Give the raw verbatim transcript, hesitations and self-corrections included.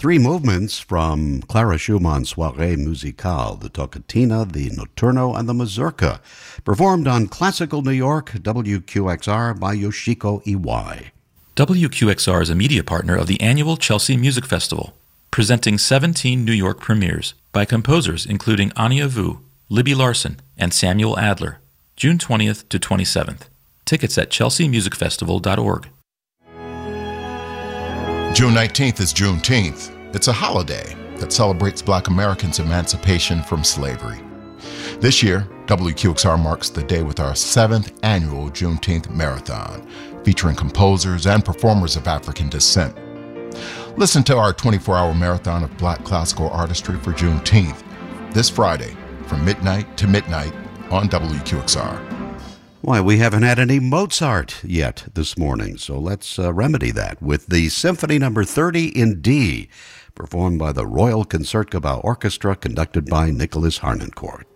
Three movements from Clara Schumann's Soirée Musicale, the Toccatina, the Notturno, and the Mazurka, performed on Classical New York, W Q X R, by Yoshiko Iwai. W Q X R is a media partner of the annual Chelsea Music Festival, presenting seventeen New York premieres by composers including Anya Vu, Libby Larsen, and Samuel Adler, June twentieth to twenty-seventh. Tickets at chelsea music festival dot org. June nineteenth is Juneteenth. It's a holiday that celebrates Black Americans' emancipation from slavery. This year, W Q X R marks the day with our seventh annual Juneteenth Marathon, featuring composers and performers of African descent. Listen to our twenty-four hour marathon of Black classical artistry for Juneteenth this Friday from midnight to midnight on W Q X R. Why, we haven't had any Mozart yet this morning, so let's uh, remedy that with the Symphony Number thirty in D, performed by the Royal Concertgebouw Orchestra, conducted by Nicholas Harnoncourt.